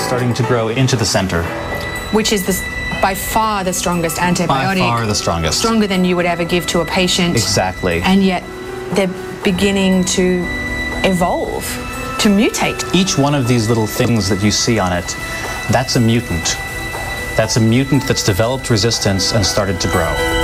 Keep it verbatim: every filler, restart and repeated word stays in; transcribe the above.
starting to grow into the center. Which is the, by far the strongest antibiotic. By far the strongest. Stronger than you would ever give to a patient. Exactly. And yet they're beginning to evolve, to mutate. Each one of these little things that you see on it, that's a mutant. That's a mutant that's developed resistance and started to grow.